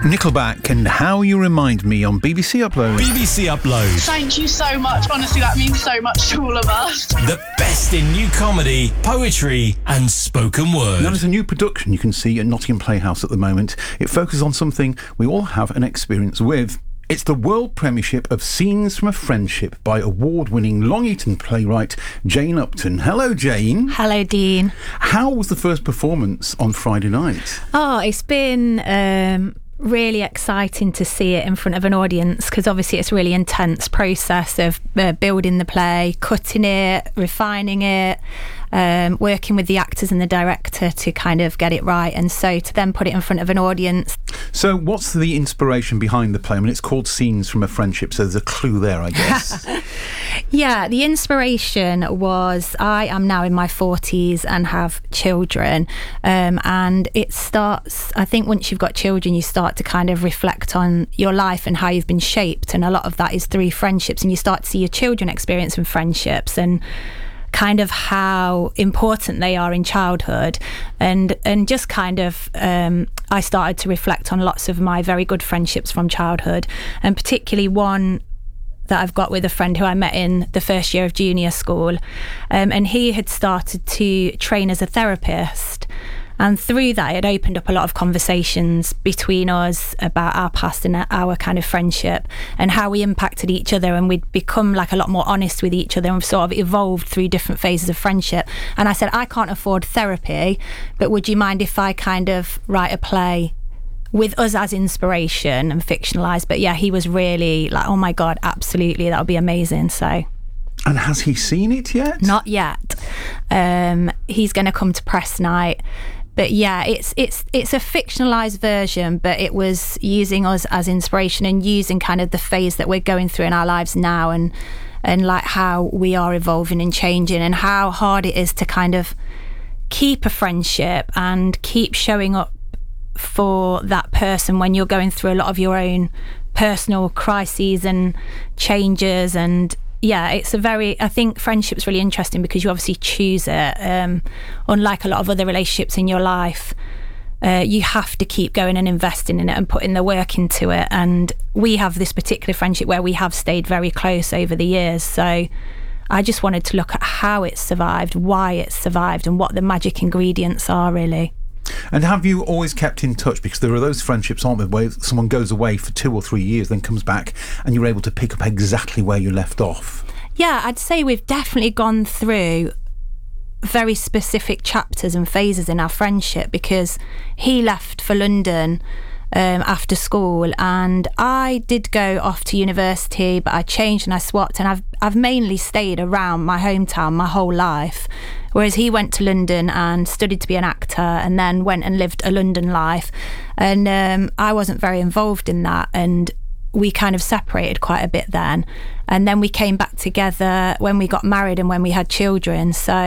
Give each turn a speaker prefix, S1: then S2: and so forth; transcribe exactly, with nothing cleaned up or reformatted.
S1: Nickelback and How You Remind Me on B B C Upload.
S2: B B C Upload.
S3: Thank you so much. Honestly, that means so much to all of us.
S2: The best in new comedy, poetry and spoken word.
S1: Now, there's a new production you can see at Nottingham Playhouse at the moment. It focuses on something we all have an experience with. It's the world premiership of Scenes from a Friendship by award-winning Long Eaton playwright Jane Upton. Hello, Jane.
S4: Hello, Dean.
S1: How was the first performance on Friday night?
S4: Oh, it's been um, really exciting to see it in front of an audience, because obviously it's a really intense process of uh, building the play, cutting it, refining it, um, working with the actors and the director to kind of get it right, and so to then put it in front of an audience.
S1: So what's the inspiration behind the play? I mean, it's called Scenes from a Friendship, so there's a clue there, I guess.
S4: Yeah, the inspiration was, I am now in my forties and have children, um, and it starts, I think once you've got children, you start to kind of reflect on your life and how you've been shaped, and a lot of that is through friendships, and you start to see your children experience in friendships and kind of how important they are in childhood, and and just kind of um, I started to reflect on lots of my very good friendships from childhood, and particularly one that I've got with a friend who I met in the first year of junior school, um, and he had started to train as a therapist. And through that, it opened up a lot of conversations between us about our past and our kind of friendship and how we impacted each other. And we'd become like a lot more honest with each other and sort of evolved through different phases of friendship. And I said, I can't afford therapy, but would you mind if I kind of write a play with us as inspiration and fictionalised? But yeah, he was really like, oh my God, absolutely, that would be amazing. So...
S1: And has he seen it yet?
S4: Not yet. Um, he's going to come to press night. But yeah, it's it's it's a fictionalised version, but it was using us as inspiration and using kind of the phase that we're going through in our lives now, and and like how we are evolving and changing, and how hard it is to kind of keep a friendship and keep showing up for that person when you're going through a lot of your own personal crises and changes. And yeah, it's a very, I think friendship's really interesting because you obviously choose it. Um, unlike a lot of other relationships in your life, uh, you have to keep going and investing in it and putting the work into it. And we have this particular friendship where we have stayed very close over the years. So I just wanted to look at how it's survived, why it's survived, and what the magic ingredients are, really.
S1: And have you always kept in touch? Because there are those friendships, aren't there, where someone goes away for two or three years, then comes back and you're able to pick up exactly where you left off.
S4: Yeah, I'd say we've definitely gone through very specific chapters and phases in our friendship, because he left for London um, after school, and I did go off to university, but I changed and I swapped, and I've I've mainly stayed around my hometown my whole life. Whereas he went to London and studied to be an actor, and then went and lived a London life. And um, I wasn't very involved in that. And we kind of separated quite a bit then. And then we came back together when we got married and when we had children. So